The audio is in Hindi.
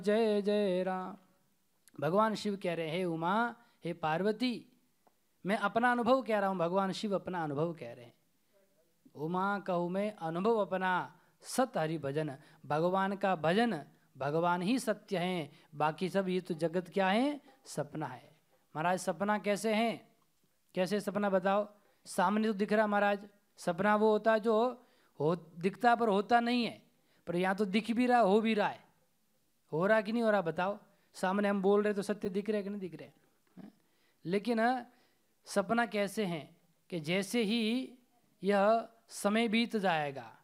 जय जय राम। भगवान शिव कह रहे हैं, हे उमा, हे पार्वती, मैं अपना अनुभव कह रहा हूँ, भगवान शिव अपना अनुभव कह रहे हैं। उमा कहूँ मैं अनुभव अपना, सत हरि भजन। भगवान का भजन, भगवान ही सत्य हैं, बाकी सब ये तो जगत क्या है, सपना है। महाराज सपना कैसे हैं, कैसे सपना बताओ। सामने तो दिख रहा महाराज, सपना वो होता है जो हो दिखता पर होता नहीं है, पर यहाँ तो दिख भी रहा, हो भी रहा है। हो रहा कि नहीं हो रहा बताओ। सामने हम बोल रहे तो सत्य दिख रहे कि नहीं दिख रहे। लेकिन सपना कैसे हैं कि जैसे ही यह समय बीत जाएगा,